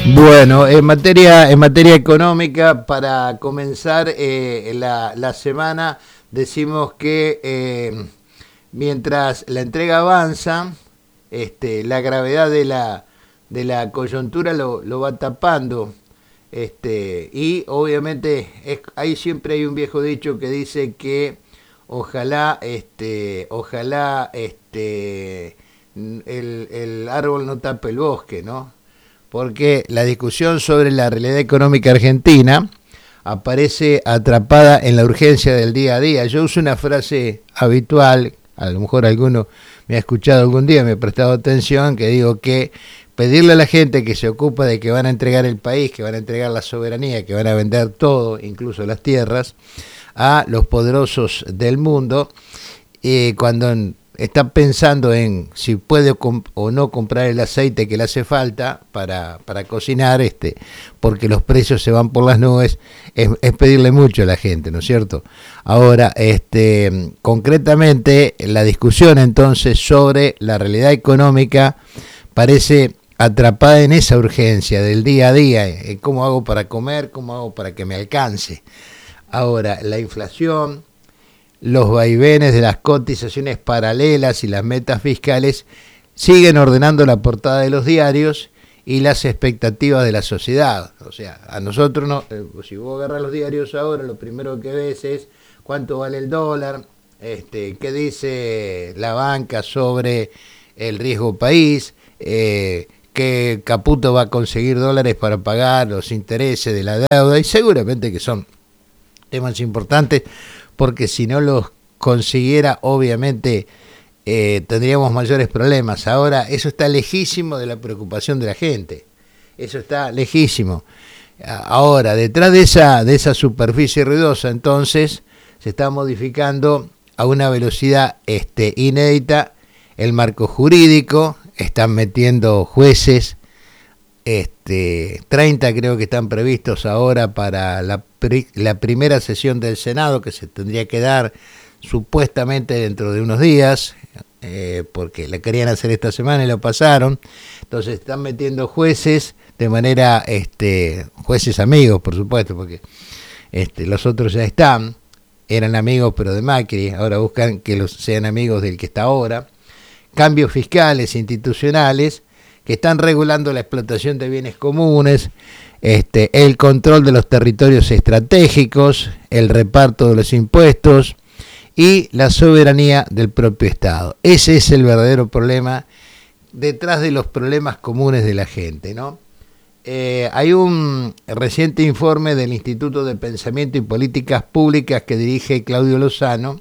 Bueno, en materia económica, para comenzar la semana, decimos que mientras la entrega avanza, la gravedad de la coyuntura lo va tapando. Y obviamente ahí siempre hay un viejo dicho que dice que ojalá el árbol no tape el bosque, ¿no? Porque la discusión sobre la realidad económica argentina aparece atrapada en la urgencia del día a día. Yo uso una frase habitual, a lo mejor alguno me ha escuchado algún día, me ha prestado atención, que digo que pedirle a la gente que se ocupa de que van a entregar el país, que van a entregar la soberanía, que van a vender todo, incluso las tierras, a los poderosos del mundo, cuando está pensando en si puede o no comprar el aceite que le hace falta para cocinar, porque los precios se van por las nubes, es pedirle mucho a la gente, ¿no es cierto? Ahora, concretamente, la discusión entonces sobre la realidad económica parece atrapada en esa urgencia del día a día, cómo hago para comer, cómo hago para que me alcance. Ahora, la inflación, los vaivenes de las cotizaciones paralelas y las metas fiscales siguen ordenando la portada de los diarios y las expectativas de la sociedad. O sea, a nosotros no, si vos agarras los diarios ahora, lo primero que ves es cuánto vale el dólar, qué dice la banca sobre el riesgo país, que Caputo va a conseguir dólares para pagar los intereses de la deuda, y seguramente que son temas importantes, porque si no los consiguiera, obviamente tendríamos mayores problemas. Ahora, eso está lejísimo de la preocupación de la gente. Eso está lejísimo. Ahora, detrás de esa superficie ruidosa, entonces, se está modificando a una velocidad inédita el marco jurídico. Están metiendo jueces, 30 creo que están previstos ahora para la primera sesión del Senado, que se tendría que dar supuestamente dentro de unos días, porque la querían hacer esta semana y lo pasaron. Entonces están metiendo jueces de manera, jueces amigos, por supuesto, porque los otros ya eran amigos pero de Macri, ahora buscan que sean amigos del que está ahora. Cambios fiscales, institucionales, que están regulando la explotación de bienes comunes, el control de los territorios estratégicos, el reparto de los impuestos y la soberanía del propio Estado. Ese es el verdadero problema detrás de los problemas comunes de la gente, ¿no? Hay un reciente informe del Instituto de Pensamiento y Políticas Públicas que dirige Claudio Lozano,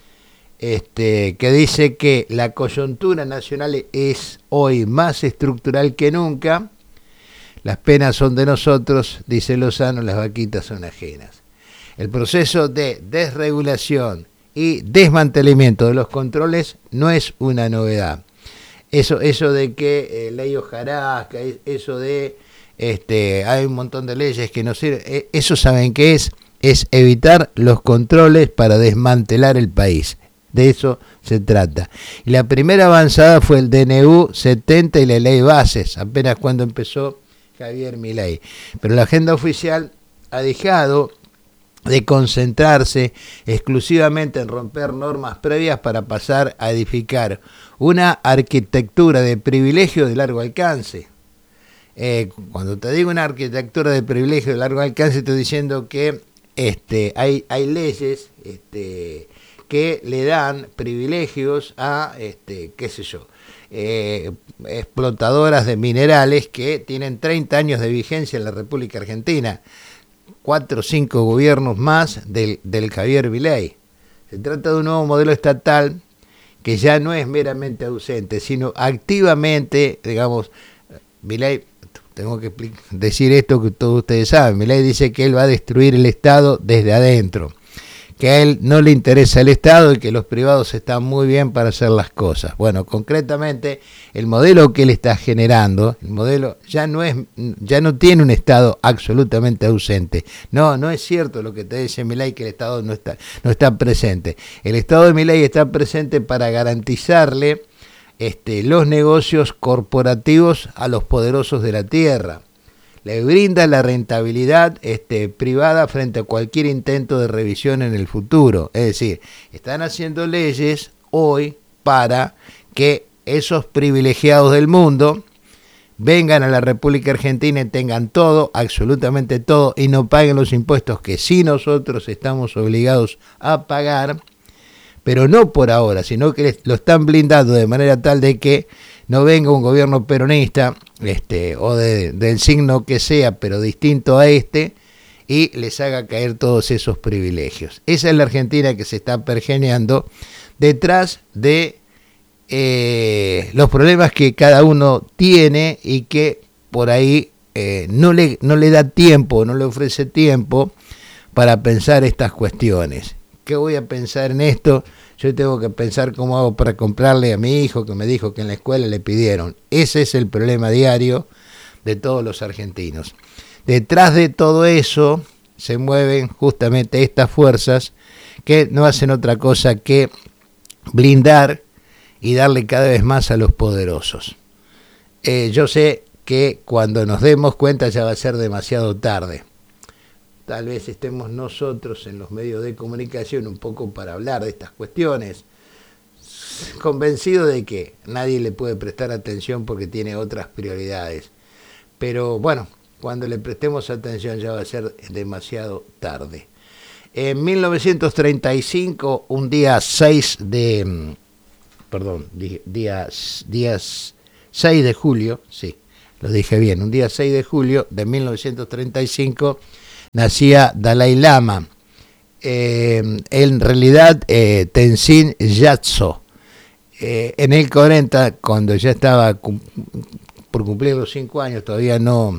que dice que la coyuntura nacional es hoy más estructural que nunca. Las penas son de nosotros, dice Lozano, las vaquitas son ajenas. El proceso de desregulación y desmantelamiento de los controles no es una novedad. Eso de que ley hojarasca, eso de hay un montón de leyes que no sirven, eso saben qué es evitar los controles para desmantelar el país. De eso se trata. Y la primera avanzada fue el DNU 70 y la ley bases, apenas cuando empezó Javier Milei. Pero la agenda oficial ha dejado de concentrarse exclusivamente en romper normas previas para pasar a edificar una arquitectura de privilegio de largo alcance. Cuando te digo una arquitectura de privilegio de largo alcance, estoy diciendo que hay leyes que le dan privilegios a, qué sé yo, explotadoras de minerales que tienen 30 años de vigencia en la República Argentina, 4 o 5 gobiernos más del Javier Milei. Se trata de un nuevo modelo estatal que ya no es meramente ausente, sino activamente, digamos, Milei, tengo que decir esto que todos ustedes saben, Milei dice que él va a destruir el Estado desde adentro, que a él no le interesa el Estado y que los privados están muy bien para hacer las cosas. Bueno, concretamente, el modelo que él está generando, el modelo ya no tiene un Estado absolutamente ausente. No es cierto lo que te dice Milei, que el Estado no está presente. El Estado de Milei está presente para garantizarle los negocios corporativos a los poderosos de la tierra. le brinda la rentabilidad privada frente a cualquier intento de revisión en el futuro. Es decir, están haciendo leyes hoy para que esos privilegiados del mundo vengan a la República Argentina y tengan todo, absolutamente todo, y no paguen los impuestos que sí nosotros estamos obligados a pagar, pero no por ahora, sino que lo están blindando de manera tal de que no venga un gobierno peronista o del signo que sea, pero distinto a y les haga caer todos esos privilegios. Esa es la Argentina que se está pergeñando detrás de los problemas que cada uno tiene y que por ahí no le da tiempo, no le ofrece tiempo para pensar estas cuestiones. ¿Qué voy a pensar en esto? Yo tengo que pensar cómo hago para comprarle a mi hijo que me dijo que en la escuela le pidieron. Ese es el problema diario de todos los argentinos. Detrás de todo eso se mueven justamente estas fuerzas que no hacen otra cosa que blindar y darle cada vez más a los poderosos. Yo sé que cuando nos demos cuenta ya va a ser demasiado tarde. Tal vez estemos nosotros en los medios de comunicación un poco para hablar de estas cuestiones, convencido de que nadie le puede prestar atención porque tiene otras prioridades. Pero bueno, cuando le prestemos atención ya va a ser demasiado tarde. En 1935, un día 6 de... Perdón, día 6 de julio, sí, lo dije bien, un día 6 de julio de 1935 nacía Dalai Lama, en realidad Tenzin Gyatso. En el 40, cuando ya estaba por cumplir los 5 años, todavía no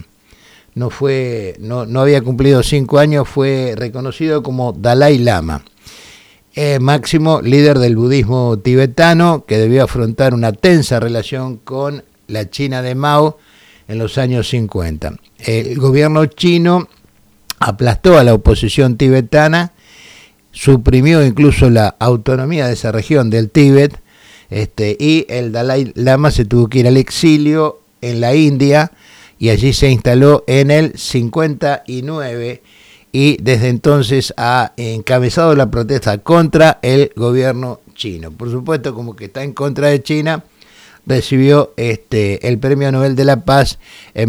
había cumplido 5 años, fue reconocido como Dalai Lama. Máximo líder del budismo tibetano, que debió afrontar una tensa relación con la China de Mao en los años 50. El gobierno chino aplastó a la oposición tibetana, suprimió incluso la autonomía de esa región del Tíbet, y el Dalai Lama se tuvo que ir al exilio en la India y allí se instaló en el 59 y desde entonces ha encabezado la protesta contra el gobierno chino. Por supuesto, como que está en contra de China, recibió el Premio Nobel de la Paz en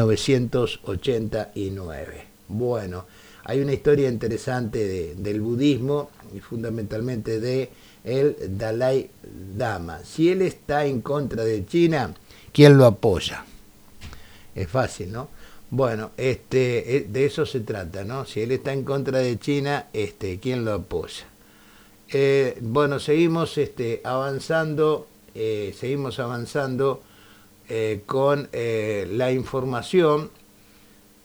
1989. Bueno, hay una historia interesante del budismo y fundamentalmente de el Dalai Lama. Si él está en contra de China, ¿quién lo apoya? Es fácil, ¿no? Bueno, de eso se trata, ¿no? Si él está en contra de China, ¿quién lo apoya? Bueno, seguimos avanzando con la información.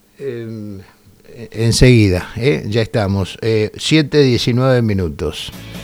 Enseguida, ya estamos, 7:19 minutos.